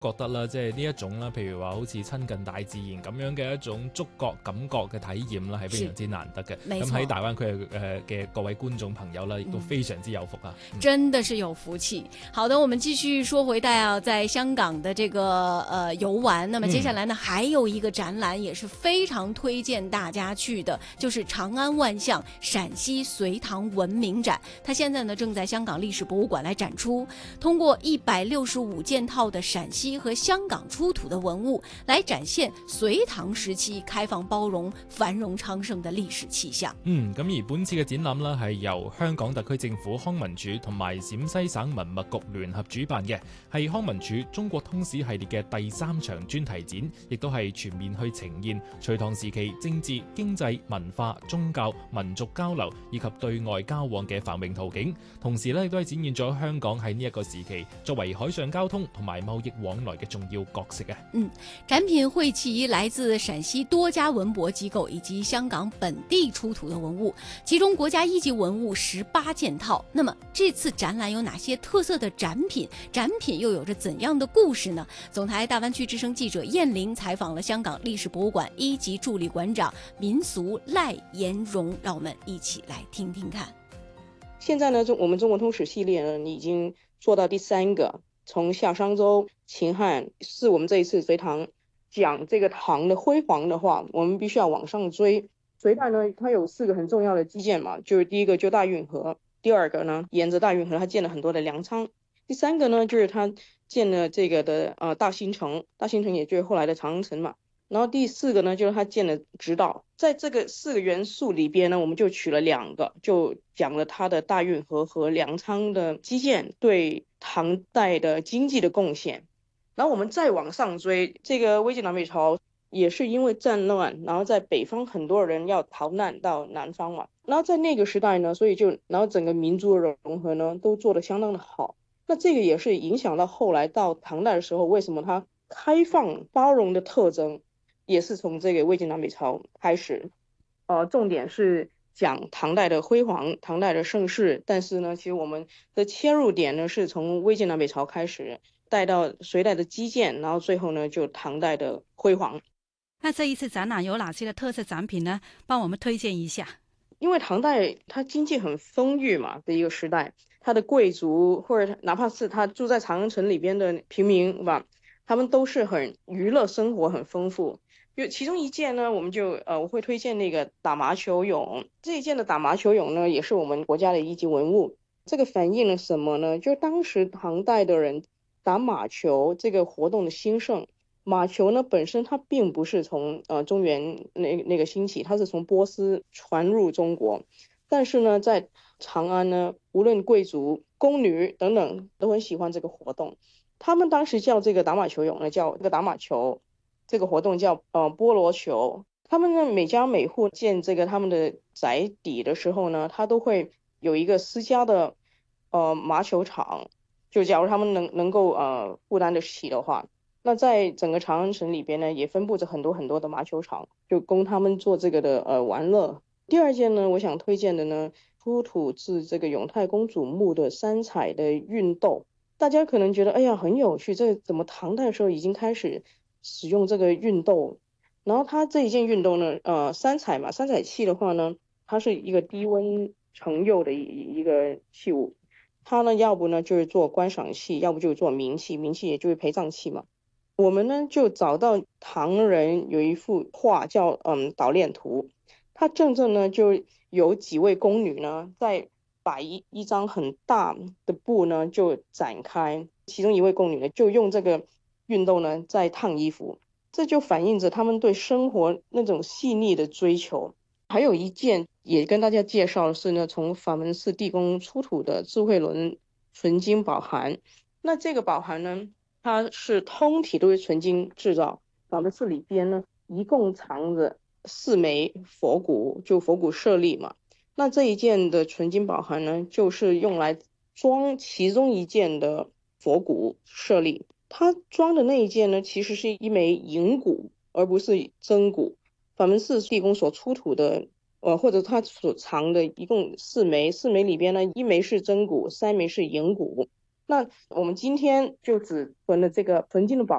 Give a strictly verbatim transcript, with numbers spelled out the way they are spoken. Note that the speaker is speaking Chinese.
覺得啦，即係呢一種啦，譬如話好似親近大自然咁樣嘅一種觸覺感覺嘅體驗啦，係非常之難得嘅。咁喺大灣區誒嘅各位觀眾朋友啦，亦都非常之有福啊、 嗯！真的是有福氣。好的，我們繼續說回到在香港的這個呃遊玩。那麼接下來呢，嗯、還有一個展覽也是非常推薦大家去的，就是長安萬象陝西隋唐文明展。它現在呢正在香港歷史博物館來展出，通過一百六十五件套的陝西和香港出土的文物，來展現隋唐時期開放包容、繁榮昌盛的歷史氣象。 嗯，咁而本次嘅展覽呢，係由香港特區政府康文署同埋陝西省文物局聯合主辦嘅，係康文署中國通史系列嘅第三場專題展，亦都係全面去呈現隋唐時期政治、經濟、文化、宗教、民族交流以及對外交往嘅繁榮圖景。同時呢，亦都係展現咗香港喺呢一個時期作為海上交通同埋貿易往來嘅重要角色啊。 嗯，展品匯集來自陝西多家文博機構以及香港本地出土的文物，其中國家一級文物十八件套。那麼這次展覽有哪些特色的展品？展品又有着怎樣的故事呢？總台大灣區之聲記者燕玲採訪了香港歷史博物館一級助理館長民俗賴延榮，讓我們一起來聽聽看。 現在呢，我們中國通史系列呢已經做到第三個，從夏商周、秦漢，是我們這一次隋唐講這個唐的輝煌的話，我們必須要往上追。隋代呢，它有四個很重要的基建嘛，就是第一個就大運河，第二個呢，沿着大運河它建了很多的糧倉，第三個呢，就是它建了這個的呃大興城，大興城也就是後來的長安城嘛。然後第四個呢，就是它建了直道。在這個四個元素裏邊呢，我們就取了兩個，就講了它的大運河和糧倉的基建對唐代的經濟的貢獻。然後我們再往上追，這個魏晉南北朝也是因為戰亂，然後在北方很多人要逃難到南方嘛。然後在那個時代呢，所以就然後整個民族的融合呢，都做得相當的好。那這個也是影響到後來到唐代的時候，為什麼它開放包容的特徵也是從這個魏晉南北朝開始，呃，重點是講唐代的輝煌、唐代的盛世，但是呢，其實我們的切入點呢，是從魏晉南北朝開始，帶到隋代的基建，然後最後呢，就唐代的輝煌。 那這一次展覽有哪些的特色展品呢？幫我們推薦一下。 因為唐代它經濟很豐裕嘛的一個時代，它的貴族或者哪怕是他住在長安城裏邊的平民吧，他們都是很娛樂生活很豐富。有其中一件呢，我們就呃我會推薦那個打麻球俑。這一件的打麻球俑呢，也是我們國家的一級文物。這個反映了什麼呢？就當時唐代的人打馬球這個活動的興盛。馬球呢本身它並不是從呃中原那那個興起，它是從波斯傳入中國。但是呢，在長安呢，無論貴族、宮女等等都很喜歡這個活動。他們當時叫這個打馬球俑呢，叫這個打馬球。這個活動叫呃菠蘿球。他們呢每家每戶建這個他們的宅邸的時候呢，他都會有一個私家的呃麻球場。就假如他們能能夠呃負擔得起的話，那在整個長安城裏邊呢，也分佈着很多很多的麻球場，就供他們做這個的呃玩樂。第二件呢，我想推薦的呢，出土自這個永泰公主墓的三彩的熨斗。大家可能覺得哎呀很有趣，這怎麼唐代的時候已經開始使用這個熨斗？然後它這一件熨斗呢，呃，三彩嘛，三彩器的話呢，它是一個低溫成釉的一一個器物。它呢，要不呢就是做觀賞器，要不就是做冥器，冥器也就是陪葬器嘛。我們呢就找到唐人有一幅畫叫嗯搗練圖，它正正呢就有幾位宮女呢在把一一張很大的布呢就展開，其中一位宮女呢就用這個熨斗呢在燙衣服，這就反映着他們對生活那種細膩的追求。還有一件也跟大家介紹的是呢，從法門寺地宮出土的智慧輪純金寶函。那這個寶函呢，它是通體都是純金製造。法門寺裏邊呢，一共藏着四枚佛骨，就佛骨舍利嘛。那這一件的純金寶函呢，就是用來裝其中一件的佛骨舍利。它裝的那一件呢，其實是一枚銀骨，而不是真骨。法門寺地宮所出土的，呃，或者它所藏的一共四枚，四枚裏邊呢，一枚是真骨，三枚是銀骨。 那我们今天就只囤了这个纯金的宝